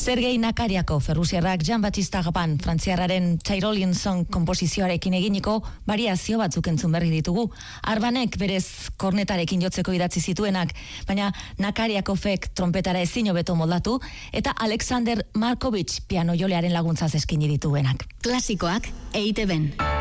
Sergei Nakariakov, errusiarrak Jean-Baptiste Arban, frantziarraren Tyrolian Song komposizioarekin eginiko variazio batzuk entzun berri ditugu. Arbanek berez kornetarekin jotzeko idatzi zituenak, baina Nakariakovek trompetara ezin hobeto moldatu, eta Alexander Markovich piano jolearen laguntzaz eskini dituenak. Klasikoak EITB-n.